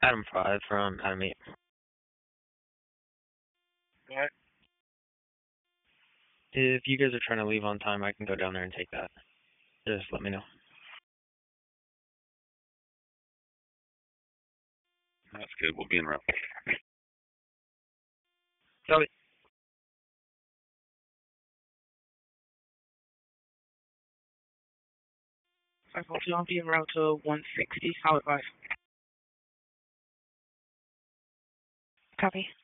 Adam 5 from Adam 8. What? If you guys are trying to leave on time, I can go down there and take that. Just let me know. That's good. We'll be en route. Copy. I'll be en route to 160, Howard 5. Copy.